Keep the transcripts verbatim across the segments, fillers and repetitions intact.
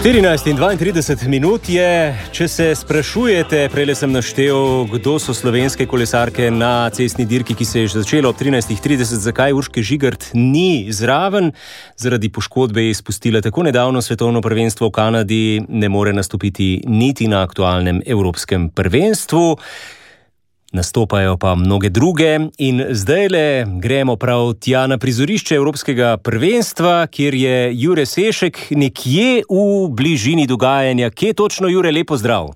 štirinajst in dvaintrideset minut je, če se sprašujete, prejle sem naštel, kdo so slovenske kolesarke na cestni dirki, ki se je začela ob trinajstih trideset, zakaj Urške Žigart ni zraven. Zaradi poškodbe je izpustila tako nedavno svetovno prvenstvo v Kanadi, ne more nastopiti niti na aktualnem evropskem prvenstvu. Nastopajo pa mnoge druge in zdajle gremo prav tja na prizorišče evropskega prvenstva, kjer je Jure Sešek nekje v bližini dogajanja. Kje točno, Jure, lepo zdrav?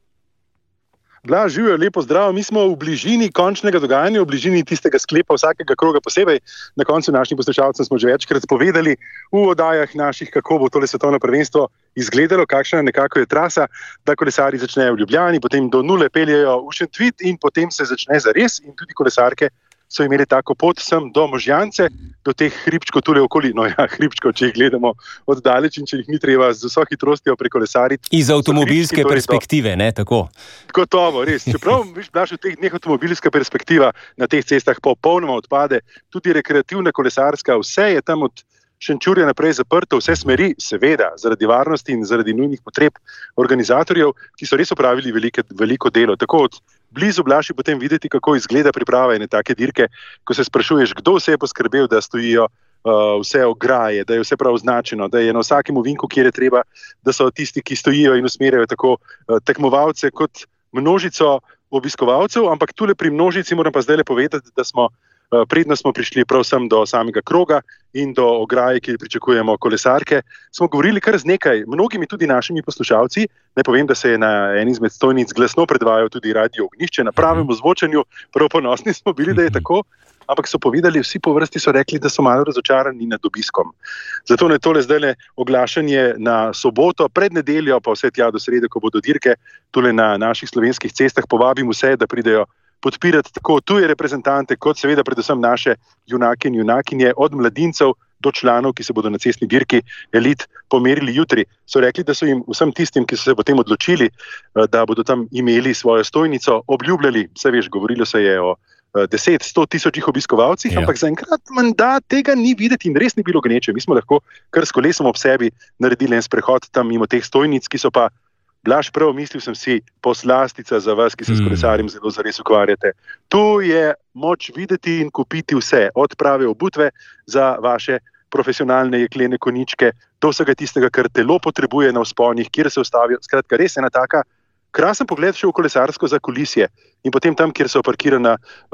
Blaž, živijo, lepo zdrav. Mi smo v bližini končnega dogajanja, v bližini tistega sklepa vsakega kroga posebej. Na koncu našim poslušalcem smo že večkrat povedali v oddajah naših, kako bo tole svetovno prvenstvo izgledalo, kakšna nekako je trasa, da kolesarji začnejo v Ljubljani, potem do nule peljejo v Šentvid in potem se začne zares in tudi kolesarke so imeli tako pot sem do Možjance, do teh hribčkov tule okoli, no ja, hribčkov, če jih gledamo oddaleč in če jih ni treba z vso hitrostjo prekolesariti. Iz avtomobilske hribčki, perspektive, ne, tako? Gotovo, res. Čeprav, viš, Blaž, v teh dneh avtomobilska perspektiva na teh cestah popolnoma odpade, tudi rekreativna kolesarska, vse je tam od Šenčurja naprej zaprto, vse smeri, seveda, zaradi varnosti in zaradi nujnih potreb organizatorjev, ki so res opravili velike, veliko delo. Tako od blizu, Blaž, potem videti, kako izgleda priprava ene take dirke, ko se sprašuješ, kdo vse je poskrbel, da stojijo uh, vse ograje, da je vse prav označeno, da je na vsakem ovinku, kjer je treba, da so tisti, ki stojijo in usmerjajo tako uh, tekmovalce kot množico obiskovalcev, ampak tule pri množici moram pa zdaj le povedati, da smo predno smo prišli prav sem do samega kroga in do ograje, ki pričakujemo kolesarke, smo govorili kar z nekaj, mnogimi tudi našimi poslušalci. Ne povem, da se je na eni izmed stojnic glasno predvajal tudi Radio Ognjišče na pravem ozvočenju, prav ponosni smo bili, da je tako, ampak so povedali, vsi po vrsti so rekli, da so malo razočarani nad obiskom. Zato ne tole zdajle oglašanje na soboto, pred nedeljo, pa vse tja do srede, ko bodo dirke, tule na naših slovenskih cestah, povabim vse, da pridejo podpirati tako tuje reprezentante, kot seveda predvsem naše junake in junakinje, od mladincev do članov, ki se bodo na cestni dirki elit pomerili jutri. So rekli, da so jim vsem tistim, ki so se potem odločili, da bodo tam imeli svojo stojnico, obljubljali, se veš, govorilo se je o deset, sto tisočih obiskovalcih, ja. Ampak zaenkrat mandat tega ni videti in res ni bilo gneče. Mi smo lahko kar s kolesom ob sebi naredili en sprehod tam mimo teh stojnic, ki so pa, Blaž, prav mislil sem si, poslastica za vas, ki se s kolesarjem zelo zares ukvarjate. Tu je moč videti in kupiti vse, od prave obutve za vaše profesionalne jeklene koničke, do vsega tistega, kar telo potrebuje na vzponih, kjer se ustavijo. Skratka, res ena taka krasen pogled še v kolesarsko zakulisje. In potem tam, kjer so parkirana,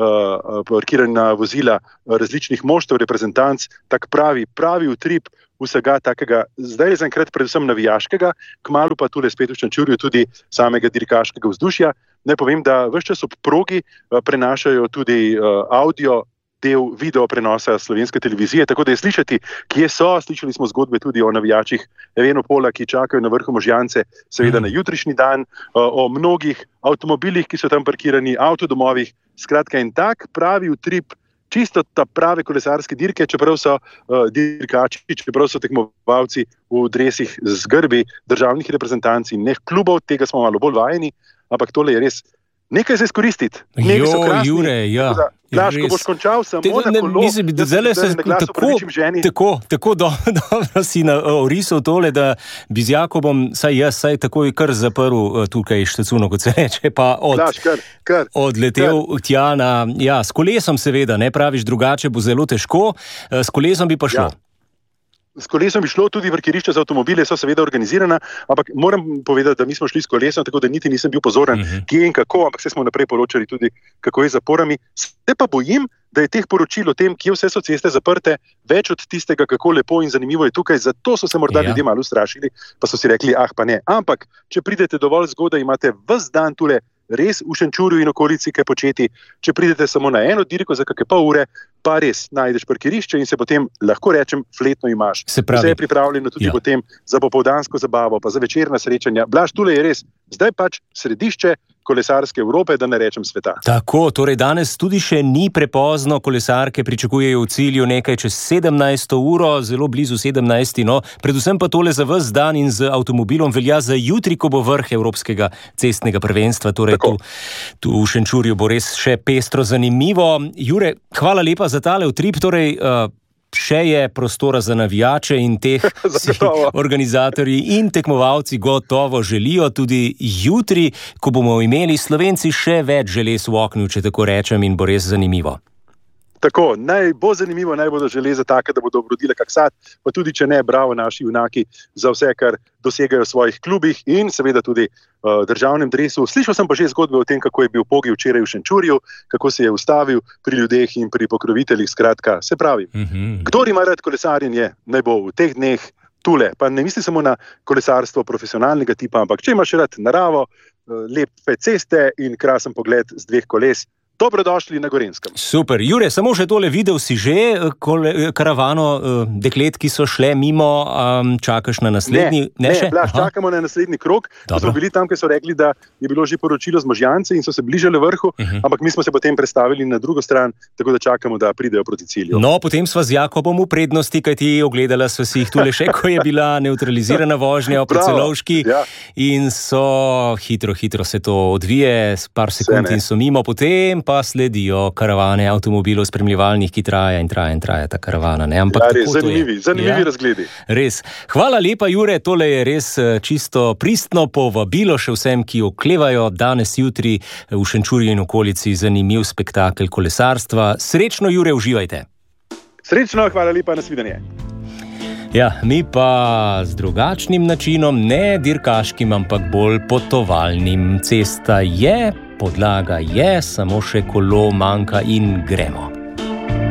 uh, parkirana vozila različnih moštev, reprezentanc, tak pravi, pravi utrip vsega takega, zdaj je zaenkrat predvsem navijaškega, kmalu pa tule spet v Šenčurju tudi samega dirkaškega vzdušja. Naj povem, da ves čas ob progi uh, prenašajo tudi uh, audio del video prenosa slovenske televizije, tako da je slišati, kje so. Slišali smo zgodbe tudi o navijačih Evenopola, ki čakajo na vrhu Možjance, seveda na jutrišnji dan, o mnogih avtomobilih, ki so tam parkirani, avtodomovih. Skratka, en tak pravi utrip, čisto ta prave kolesarske dirke, čeprav so uh, dirkači, čeprav so tekmovalci v dresih z grbi državnih reprezentanc in ne klubov, tega smo malo bolj vajeni, ampak tole je res nekaj za izkoristiti. Jo, Jure, ja. Blaž, ko boš končal samo Te, na kolo, mislim, da se, se na glasu tako, tako, tako do, dobro si orisal tole, da bi z Jakobom, saj jaz, saj takoj kar zaprl tukaj štacuno, kot se reče, pa od, Blaž, kar, kar, odletel kar. tja na, ja, s kolesom seveda, ne praviš, drugače bo zelo težko, s kolesom bi pa šlo. Ja. S kolesom bi šlo, tudi parkirišča za avtomobile so seveda organizirana, ampak moram povedati, da mi smo šli s kolesom, tako da niti nisem bil pozoren, uh-huh. kje in kako, ampak se smo naprej poročali tudi, kako je z zaporami. Se pa bojim, da je teh poročil o tem, kje vse so ceste zaprte, več od tistega, kako lepo in zanimivo je tukaj, zato so se morda ja. ljudje malo ustrašili, pa so si rekli, ah pa ne. Ampak, če pridete dovolj zgodaj, imate ves dan tule res v Šenčurju in okolici kaj početi. Če pridete samo na eno dirko za kakšne pol ure, pa res najdeš parkirišče in se potem, lahko rečem, fletno imaš. Se pravi, vse je pripravljeno tudi ja. potem za popoldansko zabavo, pa za večerna srečanja. Blaž, tule je res, zdaj pač središče kolesarske Evrope, da ne rečem sveta. Tako, torej danes tudi še ni prepozno, kolesarke pričakujejo v cilju nekaj čez sedemnajsto uro, zelo blizu sedemnajsti, no, predvsem pa tole za ves dan in z avtomobilom velja za jutri, ko bo vrh Evropskega cestnega prvenstva, torej tu, tu v Šenčurju bo res še pestro zanimivo. Jure, hvala lepa za tale utrip, torej uh, še je prostora za navijače in teh organizatorji in tekmovalci gotovo želijo tudi jutri, ko bomo imeli Slovenci še več želez v oknu, če tako rečem, in bo res zanimivo. Tako, naj bo zanimivo, naj bodo železe take, da bodo obrodile kak sad, pa tudi, če ne, bravo naši junaki za vse, kar dosegajo v svojih klubih in seveda tudi uh, državnem dresu. Slišal sem pa že zgodbe o tem, kako je bil Pogi včeraj v Šenčurju, kako se je ustavil pri ljudeh in pri pokroviteljih, skratka, se pravi. Mm-hmm. Kdor ima rad kolesarjenje, naj bo v teh dneh tule, pa ne misli samo na kolesarstvo profesionalnega tipa, ampak če imaš rad naravo, lepe ceste in krasen pogled z dveh koles, dobrodošli na Gorenjskem. Super. Jure, samo še tole videl si že kole, karavano uh, deklet, ki so šle mimo, um, čakaš na naslednji? Ne, ne, ne Blaž, čakamo na naslednji krog. Smo bili tam, ker so rekli, da je bilo že poročilo z Možjance in so se bližali vrhu, uh-huh. ampak mi smo se potem prestavili na drugo stran, tako da čakamo, da pridejo proti cilju. No, potem sva z Jakobom v prednosti, kajti ogledala sva si jih tule še, ko je bila neutralizirana vožnja po Celovški ja. in so hitro, hitro se to odvije, par sekund in so mimo, potem pa sledijo karavane avtomobilov spremljevalnih, ki traja in traja in traja ta karavana. Ne? Ampak ja, res, zanimivi, zanimivi ja? razgledi. Res. Hvala lepa, Jure, tole je res čisto pristno povabilo še vsem, ki oklevajo danes jutri v Šenčurju in okolici zanimiv spektakel kolesarstva. Srečno, Jure, uživajte. Srečno, hvala lepa, nasvidenje. Ja, mi pa z drugačnim načinom, ne dirkaškim, ampak bolj potovalnim. Cesta je, podlaga je, samo še kolo manjka in gremo.